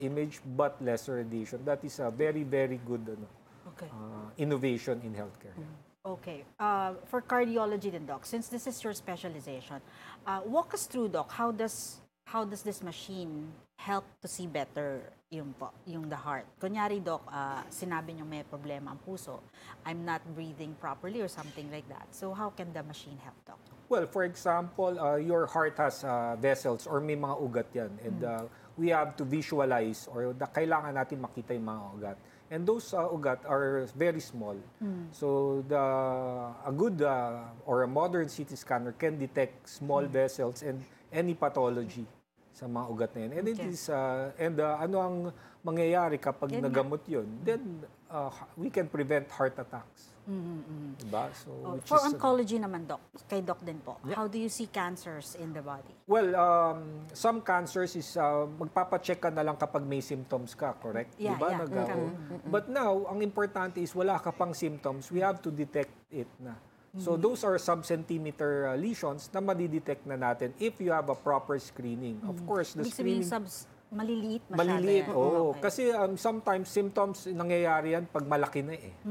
image but lesser radiation. That is a very, very good Okay. innovation in healthcare. Okay. For cardiology then, Doc, since this is your specialization, walk us through, Doc, how does this machine help to see better yung the heart? Kunyari, Doc, sinabi niyo may problema ang puso, I'm not breathing properly or something like that. So how can the machine help, Doc? Well, for example, your heart has vessels or may mga ugat yan. And we have to visualize or kailangan natin makita yung mga ugat. And those ugat are very small. So a good or a modern CT scanner can detect small vessels and any pathology sa mga ugat na yan. And it is ano ang mangyayari kapag nagamot yun? Then we can prevent heart attacks. Diba? So, For oncology naman, Doc, kay Doc din po, how do you see cancers in the body? Well, some cancers is magpapacheck ka na lang kapag may symptoms ka, correct? Yeah, diba? yeah. But now, ang importante is wala ka pang symptoms, we have to detect it na. So those are sub-centimeter lesions na madidetect na natin if you have a proper screening. Of course, the Ibig sabihin, screening... maliliit masyado. Maliliit, yan. oo. Okay. Kasi sometimes symptoms nangyayari yan pag malaki na eh.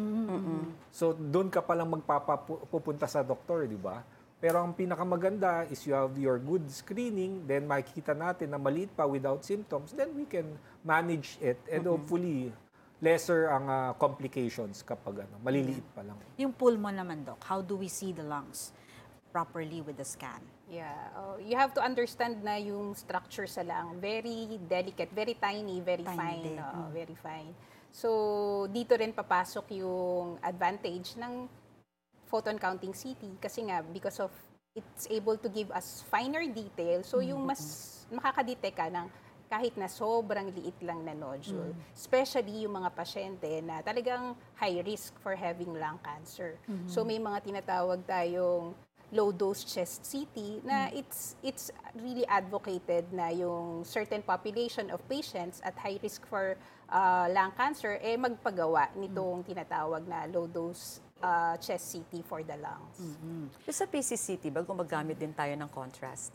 So doon ka palang magpapapunta sa doktor, di ba? Pero ang pinakamaganda is you have your good screening, then makikita natin na maliit pa without symptoms, then we can manage it and hopefully lesser ang complications kapag maliliit pa lang. Yung pulmon naman, Doc, how do we see the lungs properly with the scan? Yeah, you have to understand na yung structure sa lung, very delicate, very tiny, very fine. Very fine. So, dito rin papasok yung advantage ng photon counting CT kasi nga, because of it's able to give us finer detail. So, yung mas makakadetect ka ng kahit na sobrang liit lang na nodule. Especially yung mga pasyente na talagang high risk for having lung cancer. So, may mga tinatawag tayong low-dose chest CT na it's really advocated na yung certain population of patients at high risk for lung cancer magpagawa nitong tinatawag na low-dose chest CT for the lungs. Sa PCCT ba, gumagamit din tayo ng contrast?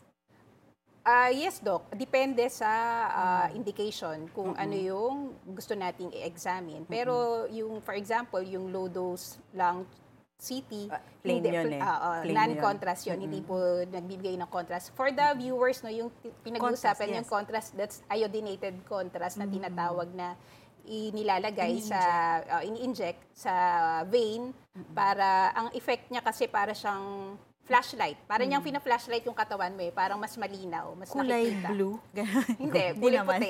Yes, Doc. Depende sa indication kung ano yung gusto nating i-examine. Pero yung, for example, yung low-dose lung CT, plain yun non-contrast yun. Hindi po nagbibigay ng contrast. For the viewers, no, yung pinag-uusapan yung contrast, that's iodinated contrast na tinatawag na inilalagay ini-inject sa vein para, ang effect niya kasi para siyang flashlight. Parang niyang pina-flashlight yung katawan mo parang mas malinaw, mas kulay nakikita. blue? Hindi, kulay puti.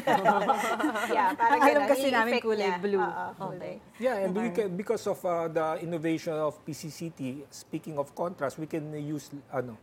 Yeah, parang Alam ganun. kasi Yung namin effect kulay niya. blue. Kulay. Yeah, and we can, because of the innovation of PCCT, speaking of contrast, we can use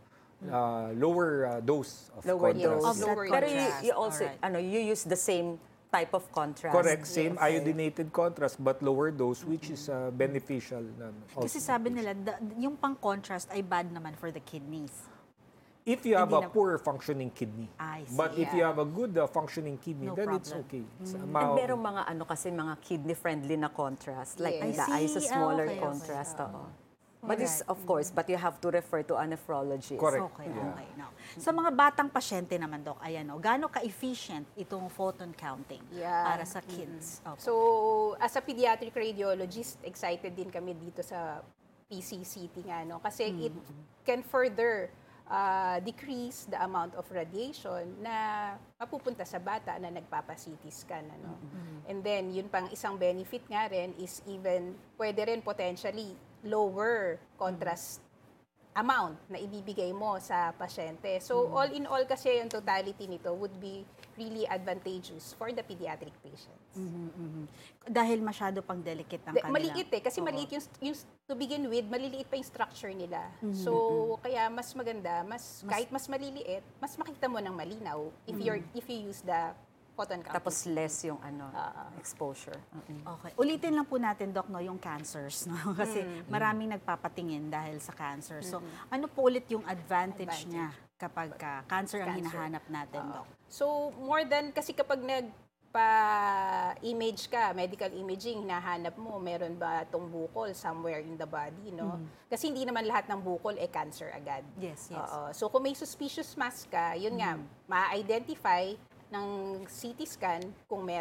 lower dose of Lower contrast. dose. Of that Pero contrast. you also, Alright. you use the same type of contrast. Correct, same iodinated contrast but lower dose, which is beneficial. Kasi sabi nila, yung pang-contrast ay bad naman for the kidneys. If you have Hindi a na- poor functioning kidney. I see. But if you have a good functioning kidney, No then it's problem. okay. It's And merong mga kasi mga kidney-friendly na contrast. Like Yes. the I is a see. smaller Okay. contrast. oo. But Alright. of course, but you have to refer to a nephrologist. Correct. Okay, Yeah. okay. Now, sa mga batang pasyente naman, Doc, ayan, gaano ka-efficient itong photon counting para sa kids? Okay. So, as a pediatric radiologist, excited din kami dito sa PCCT nga, no? Kasi it can further decrease the amount of radiation na mapupunta sa bata na nagpapa-CT scan. Ano? And then, yun pang isang benefit nga rin is even, pwede rin potentially lower contrast amount na ibibigay mo sa pasyente. So, all in all kasi yung totality nito would be really advantageous for the pediatric patients. Dahil masyado pang delicate ang kanilang. Maliit kasi maliit yung to begin with, maliliit pa yung structure nila. So, kaya mas maganda, kahit mas maliliit, mas makita mo ng malinaw if you use the photon counting. Tapos less yung exposure. Okay. Ulitin lang po natin, Doc, yung cancers. No? Kasi maraming nagpapatingin dahil sa cancer. So, ano po ulit yung advantage niya kapag cancer ang hinahanap natin, Doc? So, more than, kasi kapag nagpa-image ka, medical imaging, hinahanap mo, meron ba itong bukol somewhere in the body, no? Kasi hindi naman lahat ng bukol cancer agad. Yes, yes. So, kung may suspicious mass ka, yun nga, ma-identify, ng CT scan kung